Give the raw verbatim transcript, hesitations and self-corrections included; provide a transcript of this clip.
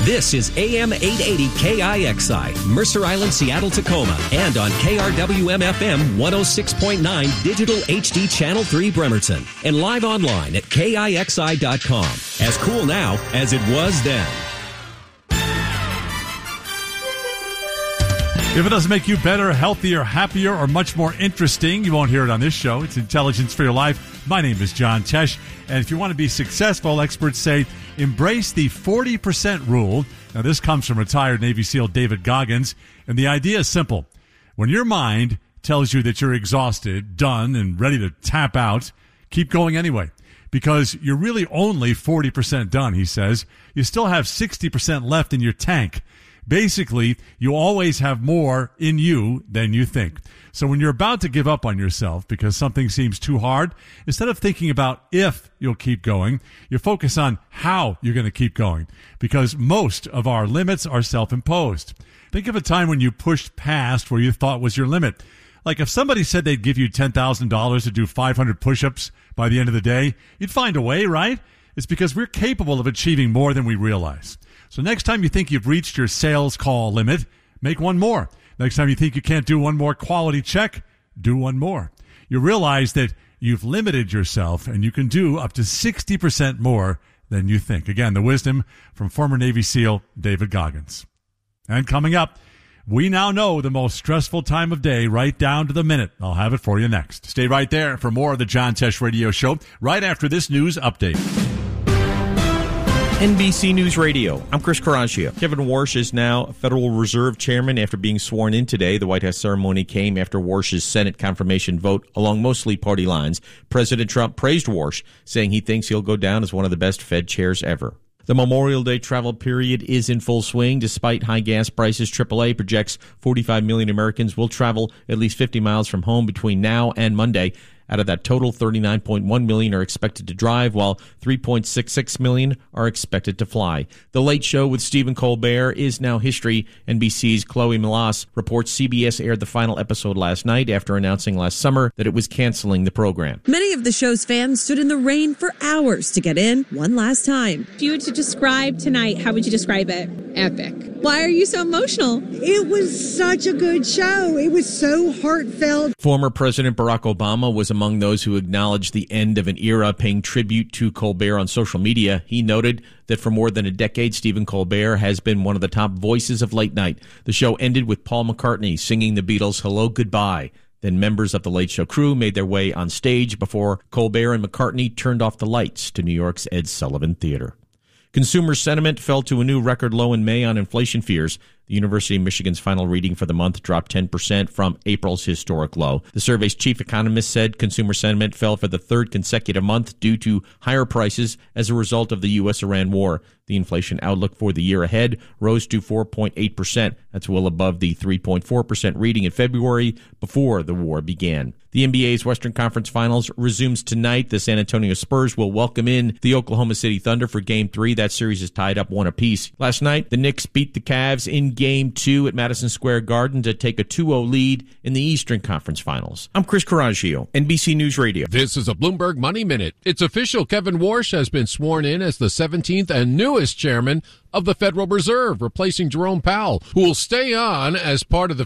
This is A M eight eighty K I X I, Mercer Island, Seattle, Tacoma, and on K R W M F M one oh six point nine Digital H D Channel three Bremerton, and live online at K I X I dot com. As cool now as it was then. If it doesn't make you better, healthier, happier, or much more interesting, you won't hear it on this show. It's Intelligence for Your Life. My name is John Tesh, and if you want to be successful, experts say embrace the forty percent rule. Now, this comes from retired Navy SEAL David Goggins, and the idea is simple. When your mind tells you that you're exhausted, done, and ready to tap out, keep going anyway, because you're really only forty percent done, he says. You still have sixty percent left in your tank. Basically, you always have more in you than you think. So when you're about to give up on yourself because something seems too hard, instead of thinking about if you'll keep going, you focus on how you're going to keep going, because most of our limits are self-imposed. Think of a time when you pushed past where you thought was your limit. Like if somebody said they'd give you ten thousand dollars to do five hundred push-ups by the end of the day, you'd find a way, right? It's because we're capable of achieving more than we realize. So next time you think you've reached your sales call limit, make one more. Next time you think you can't do one more quality check, do one more. You realize that you've limited yourself and you can do up to sixty percent more than you think. Again, the wisdom from former Navy SEAL David Goggins. And coming up, we now know the most stressful time of day right down to the minute. I'll have it for you next. Stay right there for more of the John Tesh Radio Show right after this news update. N B C News Radio. I'm Chris Caraccio. Kevin Warsh is now Federal Reserve Chairman after being sworn in today. The White House ceremony came after Warsh's Senate confirmation vote along mostly party lines. President Trump praised Warsh, saying he thinks he'll go down as one of the best Fed chairs ever. The Memorial Day travel period is in full swing. Despite high gas prices, triple A projects forty-five million Americans will travel at least fifty miles from home between now and Monday. Out of that total, thirty-nine point one million are expected to drive, while three point six six million are expected to fly. The Late Show with Stephen Colbert is now history. N B C's Chloe Melas reports C B S aired the final episode last night after announcing last summer that it was canceling the program. Many of the show's fans stood in the rain for hours to get in one last time. If you were to describe tonight, how would you describe it? Epic. Why are you so emotional? It was such a good show. It was so heartfelt. Former President Barack Obama was among those who acknowledged the end of an era, paying tribute to Colbert on social media. He noted that for more than a decade, Stephen Colbert has been one of the top voices of late night. The show ended with Paul McCartney singing the Beatles' Hello, Goodbye. Then members of the Late Show crew made their way on stage before Colbert and McCartney turned off the lights to New York's Ed Sullivan Theater. Consumer sentiment fell to a new record low in May on inflation fears. The University of Michigan's final reading for the month dropped ten percent from April's historic low. The survey's chief economist said consumer sentiment fell for the third consecutive month due to higher prices as a result of the U S Iran war. The inflation outlook for the year ahead rose to four point eight percent. That's well above the three point four percent reading in February before the war began. The N B A's Western Conference Finals resumes tonight. The San Antonio Spurs will welcome in the Oklahoma City Thunder for Game three. That series is tied up one apiece. Last night, the Knicks beat the Cavs in Game two at Madison Square Garden to take a two oh lead in the Eastern Conference Finals. I'm Chris Caraccio, N B C News Radio. This is a Bloomberg Money Minute. It's official. Kevin Warsh has been sworn in as the seventeenth and newest chairman of the Federal Reserve, replacing Jerome Powell, who will stay on as part of the